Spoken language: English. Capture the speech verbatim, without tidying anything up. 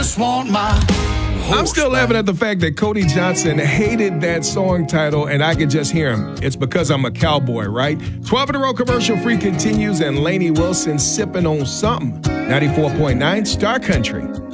just want my I'm still laughing at the fact that Cody Johnson hated that song title, and I could just hear him. It's because I'm a cowboy, right? twelve in a row commercial free continues, and Lainey Wilson sipping on something. ninety-four point nine Star Country.